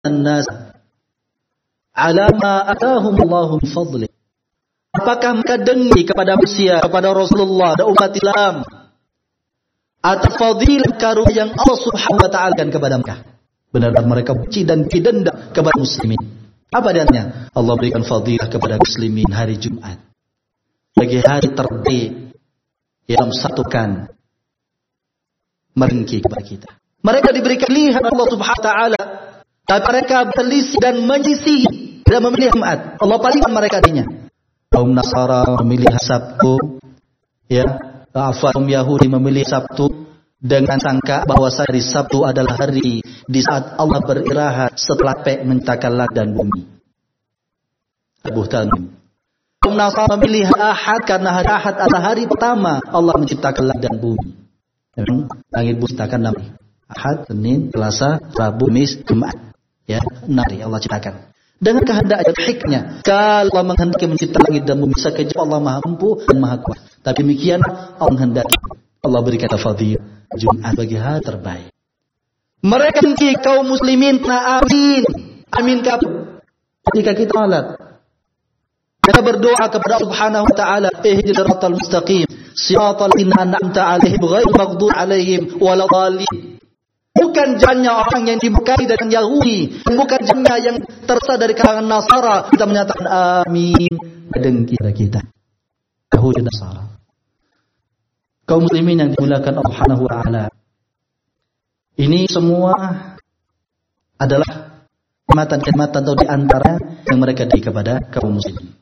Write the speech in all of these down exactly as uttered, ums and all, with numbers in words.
an-nas ala ma atahum Allahu min fadli. Apakah mereka dengki kepada manusia, kepada Rasulullah dan umat Islam atas fadilah karunia yang Allah Subhanahu wa taala berikan kepada mereka? Benar-benar mereka benci dan didenda kepada muslimin. Apa adanya? Allah berikan fadilah kepada muslimin hari Jumat sebagai hari terbaik yang satukan merengki kepada kita. Mereka diberikan pilihan Allah Subhanahu wa taala, tapi mereka berselisih dan menyisih dan memilih Jumat. Allah palingkan mereka dinya. Kaum Nasara memilih Sabtu, ya, kaum Yahudi memilih Sabtu dengan sangka bahwa hari Sabtu adalah hari di saat Allah beristirahat setelah Pek menciptakan langit dan bumi. Buhtan. Kaum Nasara memilih Ahad karena hari Ahad adalah hari pertama Allah menciptakan langit dan bumi. Langit bumi ciptakan enam hari. Ahad, Senin, Selasa, Rabu, Kamis, Jumat. Ya, enam hari Allah ciptakan. Dengan kehendak dan hikmahnya, kalau Allah menghendaki menciptakan langit dan bumi sekejap, Allah Maha Mampu dan Maha Kuasa. Tapi demikian Allah menghendaki, Allah berikan fadilah Jumat bagi hari terbaik. Mereka benci kaum muslimin, nah amin, amin kapan? Ketika kita salat, kita berdoa kepada Allah Subhanahu wa taala, ihdinas siratal mustaqim, siratal ladzina an'amta 'alaihim ghairil maghdubi 'alaihim waladdallin. Bukan jalannya orang yang diberkahi dengan Yahudi, bukan jalannya yang tersesat dari kalangan Nasara. Kita menyatakan amin, dengki pada kita. Yahudi dan Nasara. Kaum muslimin yang dimuliakan Allah Subhanahu wa taala. Ini semua adalah kematan-kematan atau di antara yang mereka di kepada kaum muslimin.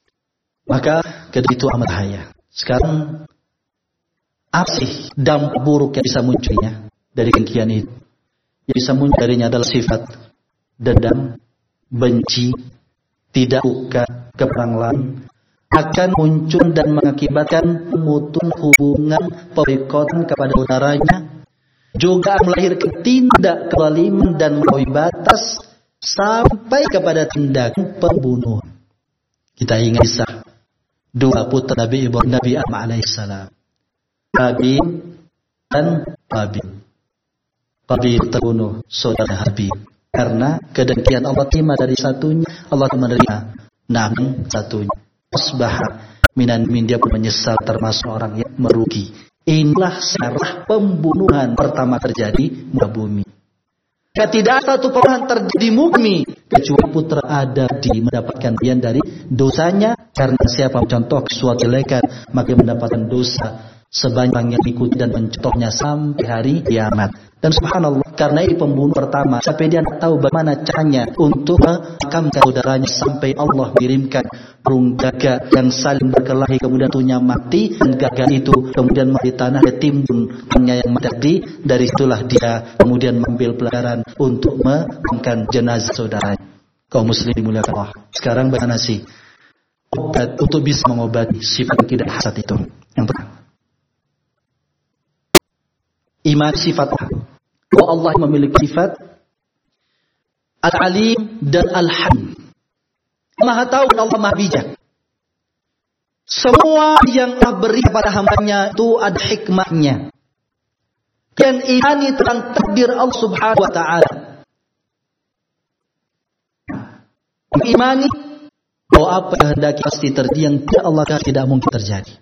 Maka ketika itu amat bahaya. Sekarang apa sih dampak buruk yang bisa munculnya dari dengkian itu? Yang bisa muncul darinya adalah sifat dendam, benci, tidak suka kepada orang lain, akan muncul dan mengakibatkan pemutusan hubungan boikotan kepada saudaranya, juga melahirkan tindak kezaliman dan melampaui batas sampai kepada tindakan pembunuhan. Kita ingat kisah dua putra Nabi Ibrahim, Nabi Adam alaihissalam, Qabil dan Habil. Qabil terbunuh saudara Habil karena kedengkian. Allah terima dari satunya, Allah menerima namun satunya. Asbah minan min, dia pun menyesal, termasuk orang yang merugi. Inilah sejarah pembunuhan pertama terjadi di bumi. Tidak satu pembunuhan terjadi di bumi kecuali putra Adam di mendapatkan bagian dari dosanya, karena siapa mencontoh suatu kejelekan maka mendapatkan dosa sebanyak yang ikut dan mencontohnya sampai hari kiamat. Dan subhanallah, karena ini pembunuh pertama, sampai dia tahu bagaimana caranya untuk memakamkan saudaranya, sampai Allah kirimkan burung gagak yang saling berkelahi, kemudian tunya mati, dan gagak itu kemudian mati tanah, dia timbun tangannya yang mati. Dari situlah dia kemudian mengambil pelajaran untuk memakamkan jenazah saudaranya. Kaum muslim dimuliakan Allah. Sekarang bagaimana sih obat untuk bisa mengobati sifat tidak hasad itu? Yang pertama, iman sifat bahwa Allah memiliki sifat Al-Alim dan Al-Halim. Maha tahu dan Allah maha bijak. Semua yang Allah beri kepada hambanya itu ada hikmahnya. Dan imani tentang takdir Allah Subhanahu wa taala. Imani bahwa apa yang hendak pasti terjadi, yang tidak Allah tidak mungkin terjadi.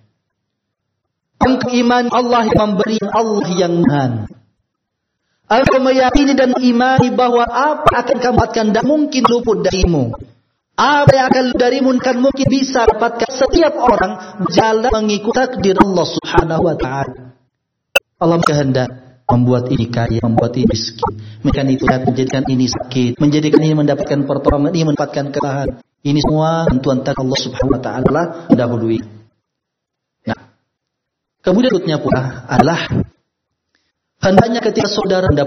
Iman Allah yang memberi, Allah yang maha. Engkau meyakini dan imani bahwa apa akan kamu dapatkan tidak mungkin luput darimu. Apa yang akan darimu kan mungkin bisa dapatkan. Setiap orang jalan mengikut takdir Allah Subhanahu wa taala. Allah kehendak membuat ini kaya, membuat ini miskin, menjadikan itu menjadikan ini sakit, menjadikan ini mendapatkan pertolongan, ini mendapatkan kelahan. Ini semua tentuan takdir Allah Subhanahu wa taala mendahului. Nah, kemudian berikutnya pula adalah hendaknya ketika saudara mendapat